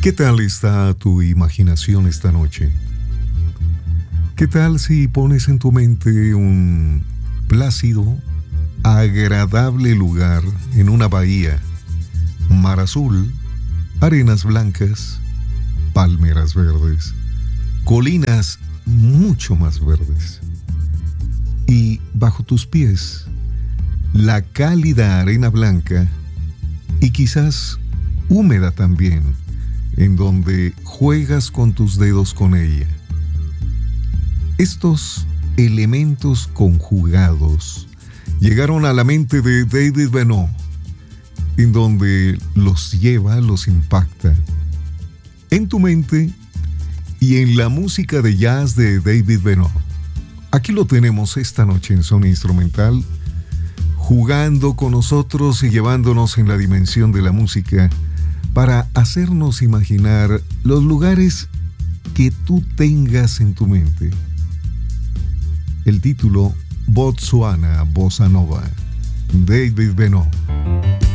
¿Qué tal está tu imaginación esta noche? ¿Qué tal si pones en tu mente un plácido, agradable lugar en una bahía, mar azul, arenas blancas, palmeras verdes, colinas mucho más verdes y bajo tus pies la cálida arena blanca y quizás húmeda también, en donde juegas con tus dedos con ella? Estos elementos conjugados llegaron a la mente de David Benoit, en donde los lleva, los impacta. En tu mente y en la música de jazz de David Benoit. Aquí lo tenemos esta noche en Zona Instrumental, jugando con nosotros y llevándonos en la dimensión de la música para hacernos imaginar los lugares que tú tengas en tu mente. El título: Botswana Bossa Nova, David Benoit.